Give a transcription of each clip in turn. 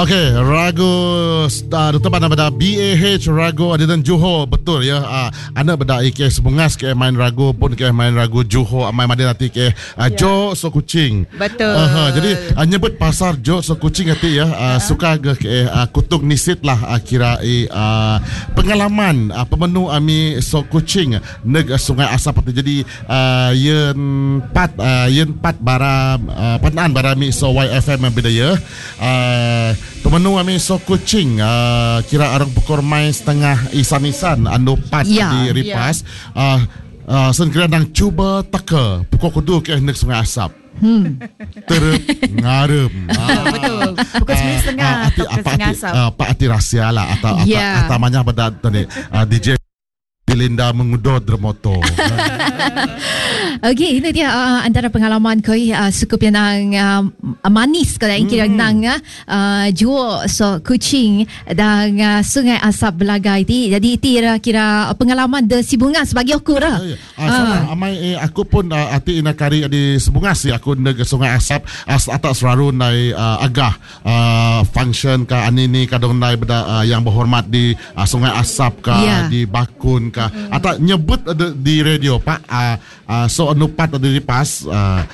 Okey, ragu teman pada BAH ragu ada dan Johor betul ya. Anak benda ke sebungas ke main ragu pun ke main ragu Johor main ada nanti ke Jo so kucing. Betul. Jadi nyebut pasar Jo so kucing hati ya. Suka ke kutuk nisit lah kira pengalaman pemenu ami so kucing neg Sungai Asap hati. Jadi yen pat bara penaan bara mi so YFM beda ya. Temenu kami so kucing kira arang pukul main setengah isan-isan anu pat di Ripas sen kira nang cuba teka pukul kudu ke nek Sungai Asap terep ngarep betul pukul 9.30 ke Sungai Asap apa arti rahsia lah atau apa namanya pada tadi DJ Linda mengudod dermoto. Okey, ini dia antara pengalaman koi cukup yang manis kalau yang kira nang jual so kucing dan Sungai Asap Belagai ti. Jadi itu kira pengalaman de Sibungas bagi aku lah. Amai aku pun ati ina kari di Sibungas si aku neg Sungai Asap atas selalu nai agah function ka anini kadang nai beda yang berhormat di Sungai Asap ka di Bakun ka atau nyebut di radio Pak so anupat ada di pas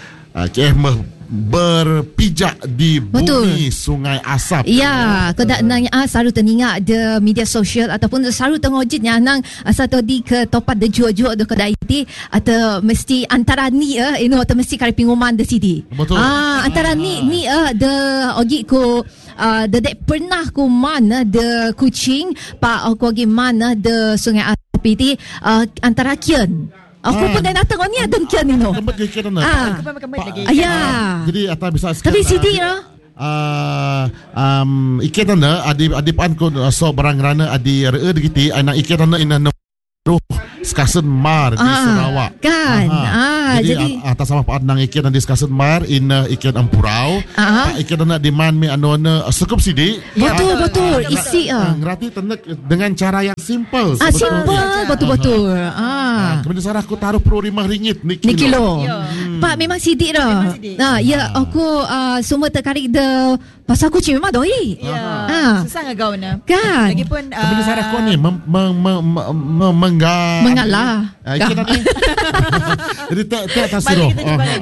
berpijak di bumi Sungai Asap. Ya, kada nang selalu teringat de media sosial ataupun selalu tengojit yang nang satu di ke topat de jual-jual de kedai itu atau mesti antara ni atau mesti kali pengumuman de sini. Betul. Antara ni de ogi ko dedek pernah ku mana de kucing pak aku ogi mana de Sungai Asap itu antara kian. Aku pun dah tengok ni ada kian ni no. Kembali ke kian lagi. Jadi atau bisa tapi sidi lah. Ikan anda adi pan ko so barang rana adi digiti anak ikan anda ina Skasen Mar di Sarawak kan. Jadi atas sama Pak nang ikan di Skasen Mar ina ikan ampurau ikan anda di man mi anona cukup sidi betul isi ngerti tenek dengan cara yang simple simple betul kemudian saya aku taruh RM5 ni kilo. Pak memang sidik dah. Ya aku semua tertarik de pasal kucing memang doi. Susah ngagau na. Kan. Lagipun kemudian saya aku ni mengalah. Jadi tak suruh.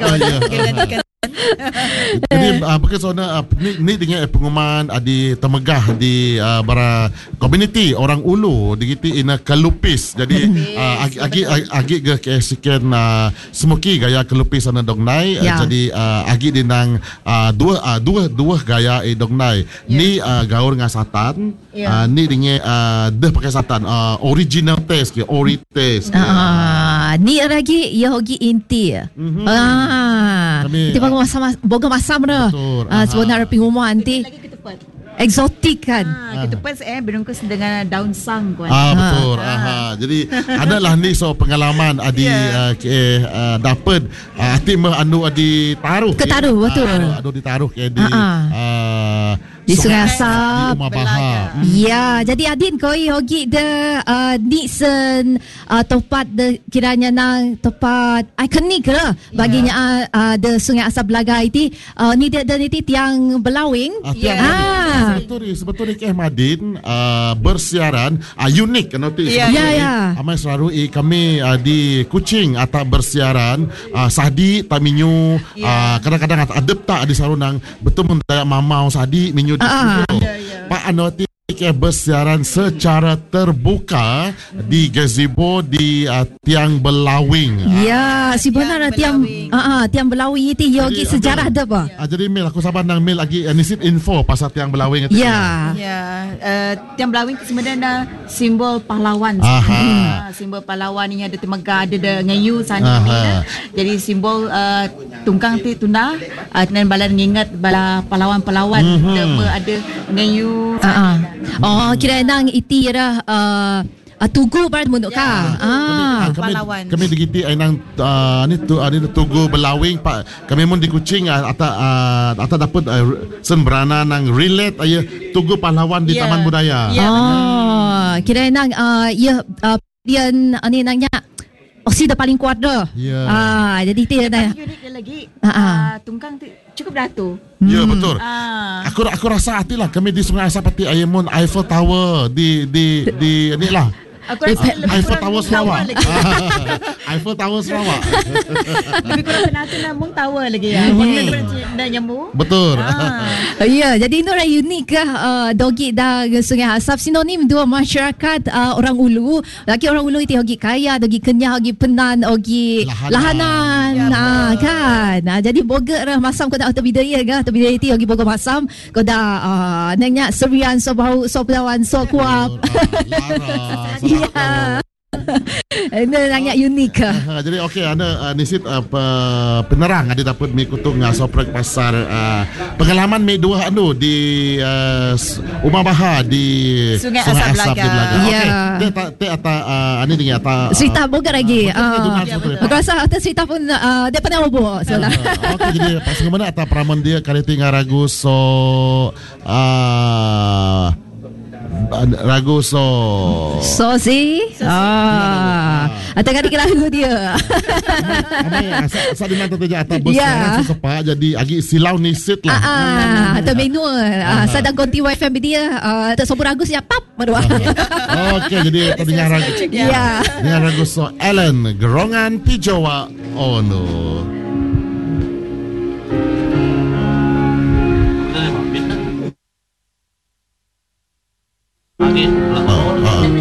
Jadi bekas ona ni dengan pengumuman di Temegah di bara community orang Ulu digiti ina kelupis. Jadi agi ke sekian semuki gaya kelupis ana dongnai. Jadi agi dinang dua gaya dongnai. Ni gaur ngasatan. Ni dengan deh pakai satan original taste ke ori taste. Ni lagi ya hogi inti. Tiba boga masam dah. Sebenarnya pengumuman nanti eksotik kan. Ketupat berungkus dengan daun sang kan. Betul. Jadi adalah ni so pengalaman adi dapat ati anu adi taruh. Ketaruh betul. Adu ditaruh ke di Sungai Asap. Ya, jadi Adin koi hogi de Nixon tempat de kiranya nang tempat ikonik lah baginya de Sungai Asap Belagai itu ni de tiang belawing. Sebetulnya Madin bersiaran unik kan nanti. Amai selalu kami di Kuching atau bersiaran sadi taminyu kadang-kadang adep tak di sarunang betul mentaya mamau sadi minyu Pak Anoti bersiaran secara terbuka di gazebo di tiang belawing. Ya, sebenarnya tiang belawing itu yogi sejarah dah apa? Jadi Mil aku sabar nang Mil lagi nisit info pasal tiang belawing itu. Tiang belawing sebenarnya simbol pahlawan. Simbol pahlawan ini ada Temegah, ada ngayu sana ni. Jadi simbol tungkang ti tunda dan bala ngingat bala pahlawan-pahlawan ada ngayu. Kira nang iti ira tugu bar munduk ka. Kami digiti ay nang ni tugu belawing Pak. Kami mun di Kuching ata dapat sembrana nang relate ay tugu pahlawan di Taman Budaya. Kira nang pian ani nangnya oksi dah paling kuat dah. Jadi dia dah. Unik dia lagi. Tungkang tu cukup beratur. Ya, betul. Aku rasa hatilah kami di Sungai Asap pati Ayamun Eiffel Tower di ni lah. Aku rasa Eiffel Tower Sarawak. Eiffel Tower Sarawak. Lebih kurang penat namun tower lagi ya. Dah nyambung. Betul. Ya, jadi ini orang unik ke dogi dah Sungai Asap sinonim dua masyarakat orang Ulu. Lagi orang Ulu itu hogi kaya, dogi kenyah, hogi penan, hogi lahanan. Kan. Jadi boga lah masam kau dah atau bidaya ke? Atau bidaya itu hogi boga masam kau dah nanya serian so bau so pelawan so kuap. Ya. Ini sangat unik. Jadi okey, anda nisit penerang ada dapat mikutung soprek pasar pengalaman me dua di Umar Bahar di Sungai Asap Belaga. Ya. Okey, ini dengan cerita boga lagi. Aku rasa atas cerita pun dia pernah bobo. Okey, jadi pas mana atas peraman dia kali tinggal ragu si atau kali lagu dia asal di mana tu atas bos sekarang sesepak jadi agi silau nisit lah atau menu sedang konti wifi dia atau sobur ragu siap pap berdua. Okey, jadi terdengar ragu dengan ragu Ellen Gerongan Pijawa Ono. Okay.